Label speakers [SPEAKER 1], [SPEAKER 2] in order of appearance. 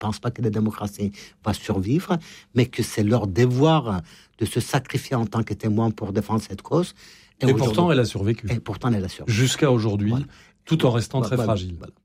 [SPEAKER 1] pense pas que la démocratie va survivre, mais que c'est leur devoir de se sacrifier en tant que témoin pour défendre cette cause.
[SPEAKER 2] Et pourtant, elle a survécu.
[SPEAKER 1] Et pourtant, elle a survécu.
[SPEAKER 2] Jusqu'à aujourd'hui, tout en restant très fragile.
[SPEAKER 1] Voilà.